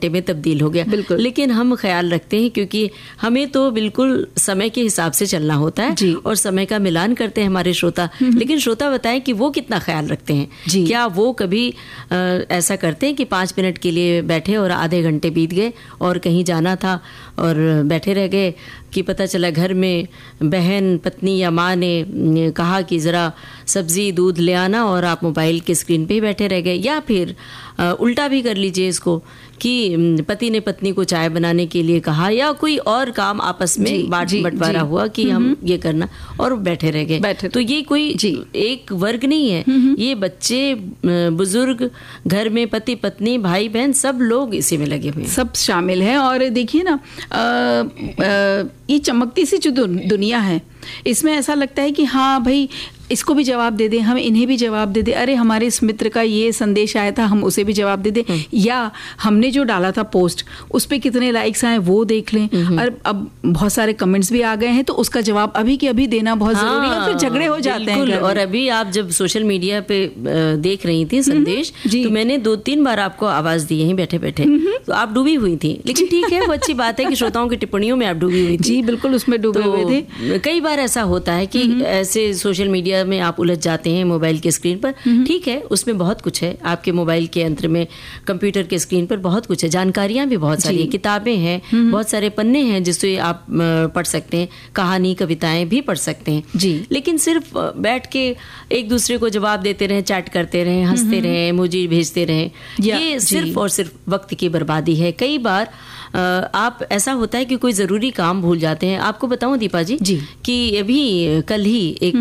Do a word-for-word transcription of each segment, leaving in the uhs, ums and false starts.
घंटे में तब्दील हो गया। बिल्कुल। लेकिन हम ख्याल रखते हैं क्योंकि हमें तो बिल्कुल समय के हिसाब से चलना होता है और समय का मिलान करते हैं हमारे श्रोता। लेकिन श्रोता बताएं कि वो कितना ख्याल रखते हैं, क्या वो कभी आ, ऐसा करते हैं कि पाँच मिनट के लिए बैठे और आधे घंटे बीत गए और कहीं जाना था और बैठे रह गए कि पता चला घर में बहन, पत्नी या माँ ने कहा कि ज़रा सब्ज़ी दूध ले आना और आप मोबाइल के स्क्रीन पे ही बैठे रह गए। या फिर आ, उल्टा भी कर लीजिए इसको कि पति ने पत्नी को चाय बनाने के लिए कहा या कोई और काम आपस में बांट बंटवारा हुआ कि हम ये करना और बैठे रह गए। तो ये कोई एक वर्ग नहीं है, ये बच्चे, बुजुर्ग, घर में पति पत्नी, भाई बहन, सब लोग इसी में लगे हुए हैं, सब शामिल हैं। और देखिए ना, आ, आ, ये चमकती सी जो दुनिया है, इसमें ऐसा लगता है कि हाँ भाई इसको भी जवाब दे दें, हम इन्हें भी जवाब दे दें, अरे हमारे इस मित्र का ये संदेश आया था हम उसे भी जवाब दे दें, या हमने जो डाला था पोस्ट उस पे कितने लाइक्स आए वो देख लें। और अब बहुत सारे कमेंट्स भी आ गए हैं तो उसका जवाब अभी के अभी देना बहुत हाँ, जरूरी है, फिर झगड़े हो जाते हैं। और अभी आप जब सोशल मीडिया पे देख रही थी संदेश, तो मैंने दो तीन बार आपको आवाज दी यहीं बैठे बैठे, तो आप डूबी हुई थी। लेकिन ठीक है, वो अच्छी बात है कि श्रोताओं की टिप्पणियों में आप डूबी हुई थी। जी बिल्कुल, उसमें डूबे हुए थे। कई बार ऐसा होता है कि ऐसे सोशल मीडिया में आप उलझ जाते हैं मोबाइल के स्क्रीन पर। ठीक है, उसमें बहुत कुछ है, आपके मोबाइल के यंत्र में, कंप्यूटर के स्क्रीन पर बहुत कुछ है, जानकारियां भी बहुत सारी, किताबें हैं, बहुत सारे पन्ने हैं जिससे आप पढ़ सकते हैं, कहानी, कविताएं भी पढ़ सकते हैं जी। लेकिन सिर्फ बैठ के एक दूसरे को जवाब देते रहे, चैट करते रहे, हंसते रहे, इमोजी भेजते रहे, ये सिर्फ और सिर्फ वक्त की बर्बादी है। कई बार आप ऐसा होता है कि कोई ज़रूरी काम भूल जाते हैं। आपको बताऊं दीपा जी, जी कि अभी कल ही एक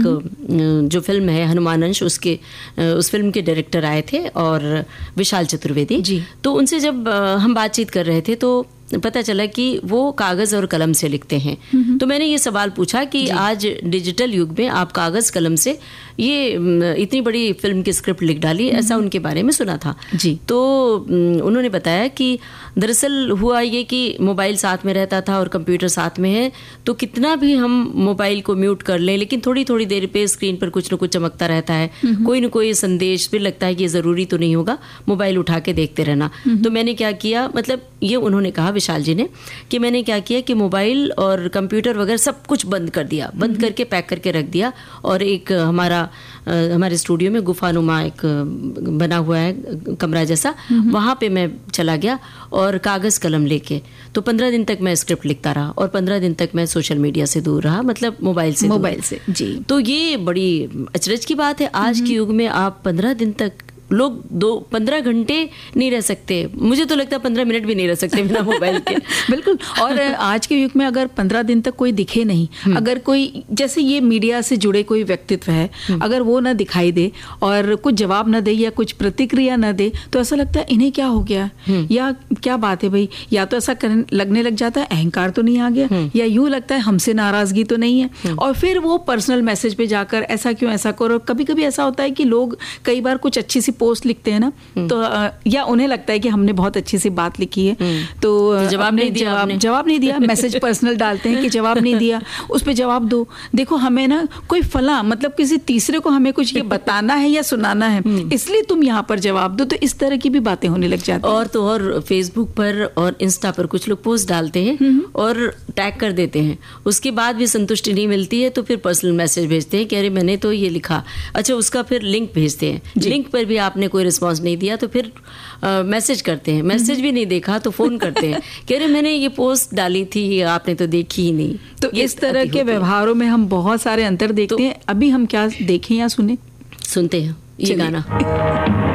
जो फिल्म है हनुमान अंश, उसके उस फिल्म के डायरेक्टर आए थे और विशाल चतुर्वेदी जी। तो उनसे जब हम बातचीत कर रहे थे तो पता चला कि वो कागज और कलम से लिखते हैं। तो मैंने ये सवाल पूछा कि आज डिजिटल युग में आप कागज कलम से ये इतनी बड़ी फिल्म की स्क्रिप्ट लिख डाली, ऐसा उनके बारे में सुना था जी। तो उन्होंने बताया कि दरअसल हुआ ये कि मोबाइल साथ में रहता था और कंप्यूटर साथ में है, तो कितना भी हम मोबाइल को म्यूट कर लें लेकिन थोड़ी थोड़ी देर पे स्क्रीन पर कुछ न कुछ चमकता रहता है, कोई न कोई संदेश, फिर लगता है कि ये ज़रूरी तो नहीं होगा, मोबाइल उठा के देखते रहना। तो मैंने क्या किया, मतलब ये उन्होंने कहा विशाल जी ने कि मैंने क्या किया कि मोबाइल और कंप्यूटर वगैरह सब कुछ बंद कर दिया, बंद करके पैक करके रख दिया। और एक हमारा हमारे स्टूडियो में गुफानुमा एक बना हुआ है कमरा जैसा, वहाँ पे मैं चला गया और कागज़ कलम लेके तो पंद्रह दिन तक मैं स्क्रिप्ट लिखता रहा और पंद्रह दिन तक मैं सोशल मीडिया से दूर रहा, मतलब मोबाइल से मोबाइल से जी। तो ये बड़ी अचरज की बात है, आज के युग में आप पंद्रह दिन तक, लोग दो पंद्रह घंटे नहीं रह सकते, मुझे तो लगता है पंद्रह मिनट भी नहीं रह सकते बिना मोबाइल के। बिल्कुल। और आज के युग में अगर पंद्रह दिन तक कोई दिखे नहीं, अगर कोई जैसे ये मीडिया से जुड़े कोई व्यक्तित्व है, अगर वो ना दिखाई दे और कुछ जवाब ना दे या कुछ प्रतिक्रिया ना दे, तो ऐसा लगता है इन्हें क्या हो गया या क्या बात है भाई, या तो ऐसा लगने लग जाता है अहंकार तो नहीं आ गया, या यूं लगता है हमसे नाराजगी तो नहीं है, और फिर वो पर्सनल मैसेज पे जाकर ऐसा क्यों ऐसा करो। कभी कभी ऐसा होता है कि लोग कई बार कुछ अच्छी सी पोस्ट लिखते हैं ना, तो या उन्हें लगता है कि हमने बहुत अच्छी सी बात लिखी है तो जवाब नहीं दिया, जवाब, जवाब नहीं दिया, मैसेज पर्सनल डालते हैं कि जवाब नहीं दिया, उस पे जवाब दो। देखो हमें ना कोई फला, मतलब किसी तीसरे को हमें कुछ ये बताना है या सुनाना है, इसलिए तुम यहाँ पर जवाब दो, तो इस तरह की भी बातें होने लग जाती हैं। और तो और फेसबुक पर और इंस्टा पर कुछ लोग पोस्ट डालते हैं और टैग कर देते हैं, उसके बाद भी संतुष्टि नहीं मिलती है तो फिर पर्सनल मैसेज भेजते हैं कि अरे मैंने तो ये लिखा, अच्छा उसका फिर लिंक भेजते हैं, लिंक पर भी आपने कोई रिस्पांस नहीं दिया तो फिर मैसेज करते हैं, मैसेज भी नहीं देखा तो फोन करते हैं कि अरे मैंने ये पोस्ट डाली थी आपने तो देखी ही नहीं। तो इस तरह के व्यवहारों में हम बहुत सारे अंतर देखते हैं। अभी हम क्या देखें या सुने, सुनते हैं ये गाना।